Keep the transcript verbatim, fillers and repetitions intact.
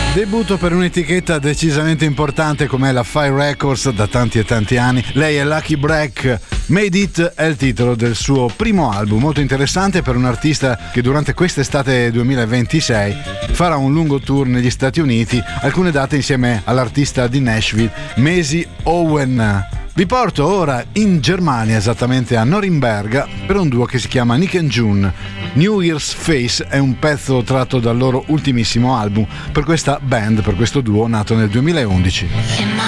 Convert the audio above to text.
Debutto per un'etichetta decisamente importante come la Fire Records da tanti e tanti anni. Lei è Lucky Break. Made It è il titolo del suo primo album, molto interessante per un artista che durante quest'estate duemilaventisei farà un lungo tour negli Stati Uniti, alcune date insieme all'artista di Nashville Maisie Owen. Vi porto ora in Germania, esattamente a Norimberga, per un duo che si chiama Nick and June. New Year's Face è un pezzo tratto dal loro ultimissimo album per questa band, per questo duo nato nel duemilaundici.